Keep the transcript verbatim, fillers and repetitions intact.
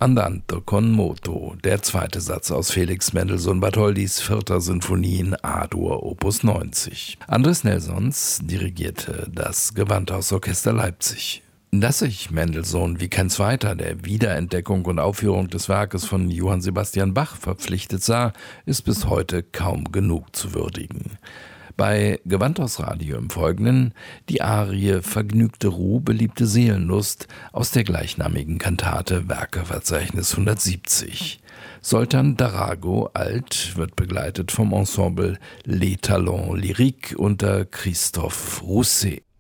Andante con moto, der zweite Satz aus Felix Mendelssohn Bartholdys vierter Sinfonie in A-Dur, Opus neunzig. Andres Nelsons dirigierte das Gewandhausorchester Leipzig. Dass sich Mendelssohn wie kein zweiter der Wiederentdeckung und Aufführung des Werkes von Johann Sebastian Bach verpflichtet sah, ist bis heute kaum genug zu würdigen. Bei Gewandhausradio im Folgenden die Arie Vergnügte Ruh, beliebte Seelenlust aus der gleichnamigen Kantate Werkeverzeichnis hundertsiebzig. Zoltán Darago alt wird begleitet vom Ensemble Les Talents Lyriques unter Christophe Rousset.